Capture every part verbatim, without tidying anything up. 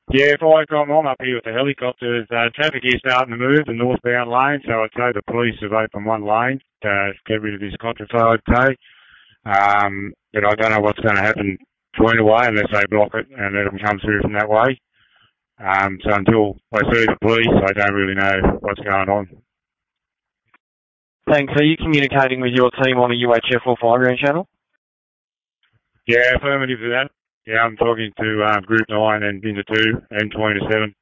Yeah, Firecom, I'm up here with the helicopters. Uh, traffic is starting to move, the northbound lane, so I'd say the police have opened one lane to get rid of this contraflow, I'd say. Um, but I don't know what's going to happen between the way unless they block it and let them come through from that way. Um, so until I see the police, I don't really know what's going on. Thanks. Are you communicating with your team on a U H F or Fireground channel? Yeah, affirmative to that. Yeah, I'm talking to um, Group nine and Binda two and twenty-seven.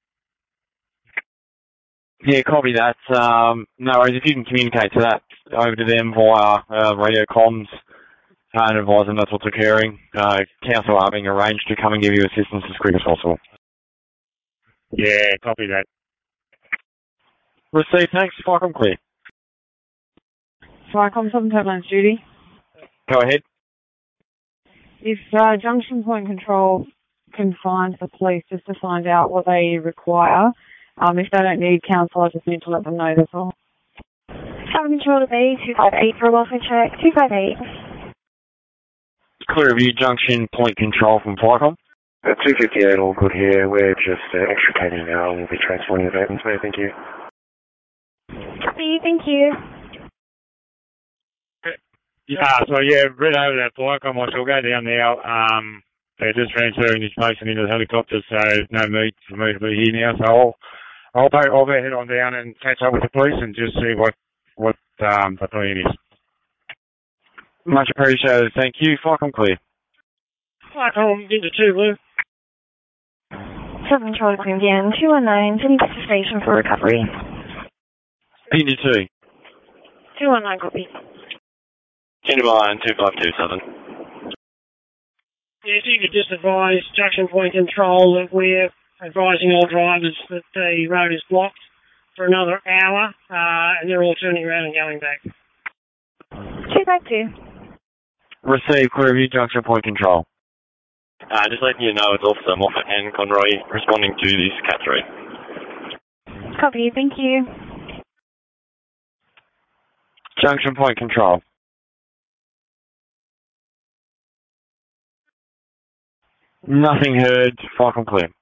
Yeah, copy that. Um, no worries. If you can communicate to that over to them via uh, radio comms uh, and advise them that's what's occurring, uh, council are being arranged to come and give you assistance as quick as possible. Yeah, copy that. Received. Thanks. Firecom clear. Firecom seven Tablands duty. Go ahead. If uh, Junction Point Control can find the police just to find out what they require, um, if they don't need counsel, I just need to let them know, that's all. seven Control to B, two five eight for a welfare check, two five eight. Clear of you, Junction Point Control from Firecom. Uh, two fifty-eight, all good here. We're just uh, extricating now. We'll be transporting the victims. Thank you. Copy, thank you. Yeah, so yeah, read over that Firecom. I shall go down now. Um, they're just transferring this patient into the helicopter, so there's no need for me to be here now. So I'll, I'll, go, I'll go head on down and catch up with the police and just see what, what um, the plan is. Much appreciated. Thank you. Firecom clear. Firecom into two, Lou. seven Control to Queen again, two one nine, sending to the station for recovery. Pindy two. two one nine, copy. Kindermine two five two seven. Yeah, if you could just advise Junction Point Control that we're advising all drivers that the road is blocked for another hour, uh, and they're all turning around and going back. two five two. Receive. Clear of you, Junction Point Control. Uh, just letting you know it's Officer Moffat and Conroy responding to this Cat three. Copy, thank you. Junction Point Control. Nothing heard. Firecom clear.